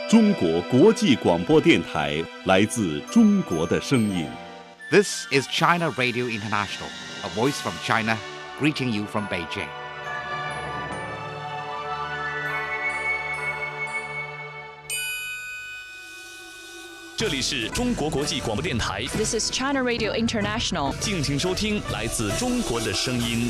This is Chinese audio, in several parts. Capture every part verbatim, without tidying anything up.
中国国际广播电台，来自中国的声音。 This is China Radio International, a voice from China, greeting you from Beijing. 这里是中国国际广播电台 This is China Radio International. 敬请收听来自中国的声音。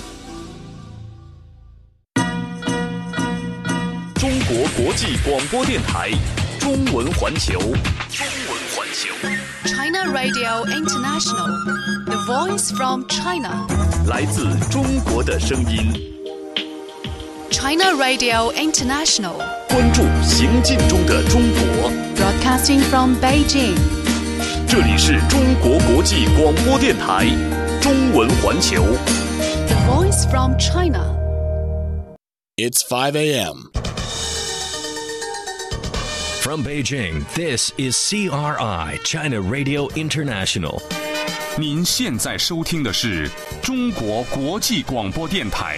中国国际广播电台中文环球，中文环球。 China Radio International, the voice from China. 来自中国的声音。 China Radio International. 关注行进中的中国。 Broadcasting from Beijing. 这里是中国国际广播电台中文环球。 The voice from China. It's five a.m. From Beijing, this is C R I, China Radio International. 您现在收听的是中国国际广播电台。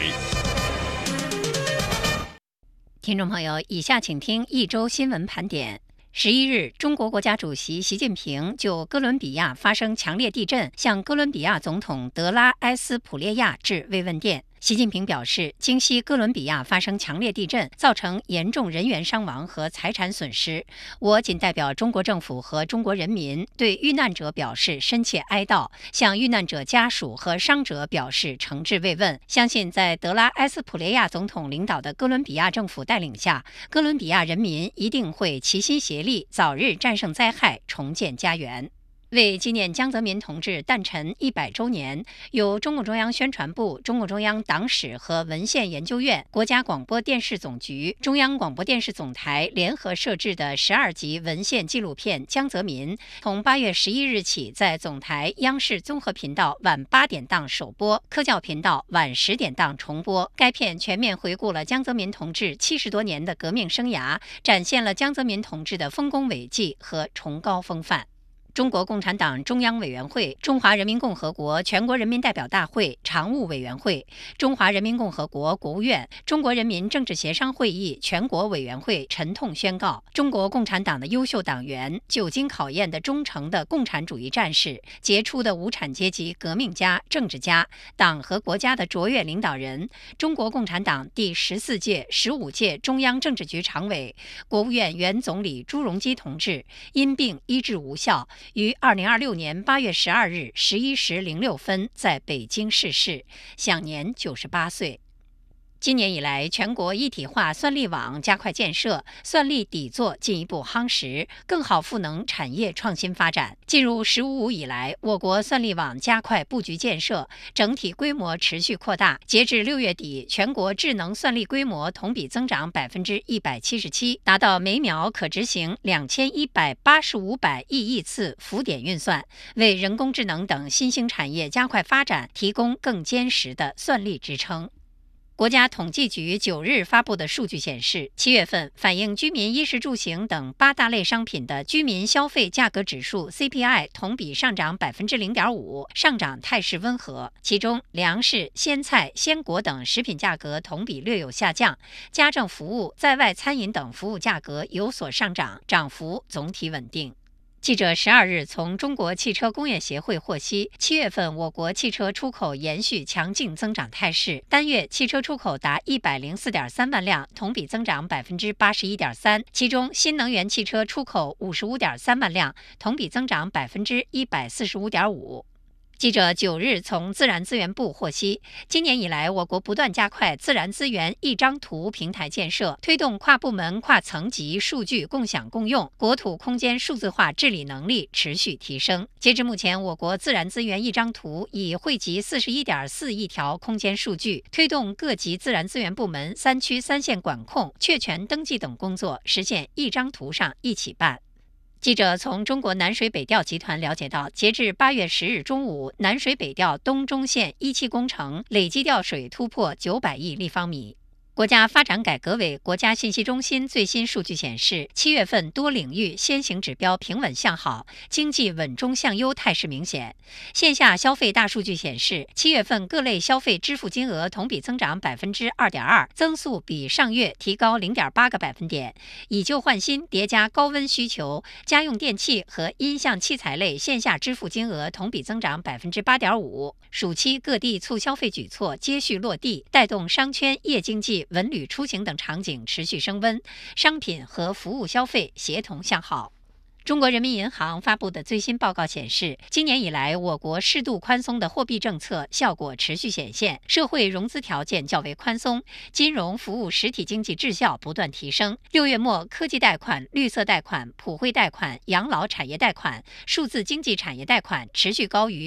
听众朋友，以下请听一周新闻盘点。十一日，中国国家主席习近平就哥伦比亚发生强烈地震，向哥伦比亚总统德拉埃斯普列亚致慰问电。习近平表示，今夕哥伦比亚发生强烈地震，造成严重人员伤亡和财产损失。我仅代表中国政府和中国人民对遇难者表示深切哀悼，向遇难者家属和伤者表示诚挚慰问。相信在德拉埃斯普列亚总统领导的哥伦比亚政府带领下，哥伦比亚人民一定会齐心协力，早日战胜灾害，重建家园。为纪念江泽民同志诞辰一百周年，由中共中央宣传部、中共中央党史和文献研究院、国家广播电视总局、中央广播电视总台联合摄制的十二集文献纪录片《江泽民》，从八月十一日起在总台央视综合频道晚八点档首播，科教频道晚十点档重播。该片全面回顾了江泽民同志七十多年的革命生涯，展现了江泽民同志的丰功伟绩和崇高风范。中国共产党中央委员会、中华人民共和国全国人民代表大会常务委员会、中华人民共和国国务院、中国人民政治协商会议全国委员会沉痛宣告：中国共产党的优秀党员、久经考验的忠诚的共产主义战士、杰出的无产阶级革命家、政治家、党和国家的卓越领导人，中国共产党第十四届、十五届中央政治局常委、国务院原总理朱镕基同志因病医治无效，于二零二六年八月十二日十一时零六分在北京逝世，享年九十八岁。今年以来，全国一体化算力网加快建设，算力底座进一步夯实，更好赋能产业创新发展。进入“十五五”以来，我国算力网加快布局建设，整体规模持续扩大。截至六月底，全国智能算力规模同比增长百分之一百七十七，达到每秒可执行两千一百八十五百亿亿次浮点运算，为人工智能等新兴产业加快发展提供更坚实的算力支撑。国家统计局九日发布的数据显示，七月份反映居民衣食住行等八大类商品的居民消费价格指数 C P I 同比上涨百分之零点五，上涨态势温和。其中，粮食、鲜菜、鲜果等食品价格同比略有下降，家政服务、在外餐饮等服务价格有所上涨，涨幅总体稳定。记者十二日从中国汽车工业协会获悉，七月份我国汽车出口延续强劲增长态势，单月汽车出口达一百零四点三万辆，同比增长百分之八十一点三。其中，新能源汽车出口五十五点三万辆，同比增长百分之一百四十五点五。记者九日从自然资源部获悉，今年以来，我国不断加快自然资源一张图平台建设，推动跨部门、跨层级数据共享共用，国土空间数字化治理能力持续提升。截至目前，我国自然资源一张图已汇集四十一点四亿条空间数据，推动各级自然资源部门三区三县管控、确权登记等工作实现一张图上一起办。记者从中国南水北调集团了解到，截至八月十日中午，南水北调东中线一期工程累计调水突破九百亿立方米。 国家发展改革委国家信息中心最新数据显示，七月份多领域先行指标平稳向好，经济稳中向优态势明显。线下消费大数据显示，七月份各类消费支付金额同比增长百分之二点二，增速比上月提高零点八个百分点。以旧换新叠加高温需求，家用电器和音像器材类线下支付金额同比增长百分之八点五。暑期各地促消费举措接续落地，带动商圈、夜经济、文旅出行等场景持续升温，商品和服务消费协同向好。中国人民银行发布的最新报告显示，今年以来，我国适度宽松的货币政策效果持续显现，社会融资条件较为宽松，金融服务实体经济质效不断提升。六月末，科技贷款、绿色贷款、普惠贷款、养老产业贷款、数字经济产业贷款持续高于